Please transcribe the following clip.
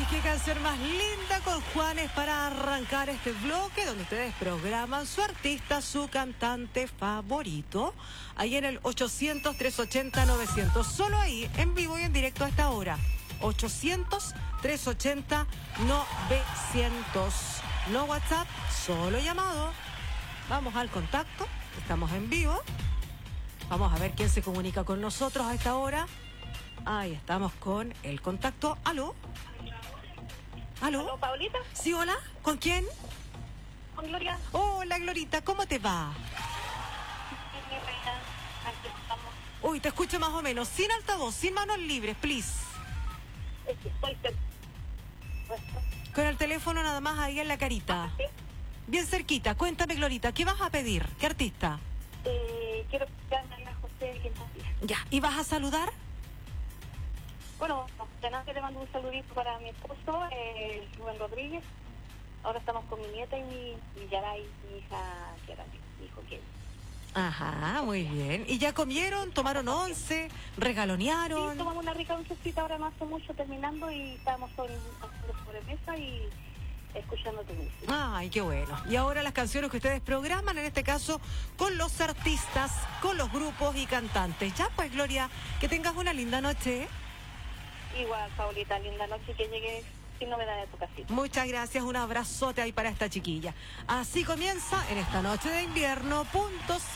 Ay, qué canción más linda con Juanes para arrancar este bloque donde ustedes programan su artista, su cantante favorito, ahí en el 800-380-900. Solo ahí, en vivo y en directo a esta hora. 800-380-900. No WhatsApp, solo llamado. Vamos al contacto, estamos en vivo. Vamos a ver quién se comunica con nosotros a esta hora. Ahí estamos con el contacto. ¿Aló? ¿Aló? ¿Aló, Paulita? Sí, hola. ¿Con quién? Con Gloria. Hola, Glorita. ¿Cómo te va? Mi reina. Aquí estamos. Uy, te escucho más o menos. Sin altavoz, sin manos libres, please. Es que estoy Con el teléfono nada más ahí en la carita. ¿Sí? Bien cerquita. Cuéntame, Glorita, ¿qué vas a pedir? ¿Qué artista? Quiero que a María José Quintanilla. Ya. ¿Y vas a saludar? Bueno, de nada que le mando un saludito para mi esposo, Rubén Rodríguez. Ahora estamos con mi nieta y mi Yaray, mi hija, que era mi hijo que Ajá, muy bien. ¿Y ya comieron? ¿Tomaron once? sí, ¿Regalonearon? tomamos una rica oncecita ahora no hace mucho terminando y estábamos haciendo sobremesa y escuchando tu música. Ay, qué bueno. Y ahora las canciones que ustedes programan, en este caso, con los artistas, con los grupos y cantantes. Ya pues, Gloria, que tengas una linda noche. Igual, Paulita, linda noche, que llegues sin novedad a tu casita. Muchas gracias, un abrazote ahí para esta chiquilla. Así comienza en esta noche de invierno, puntos.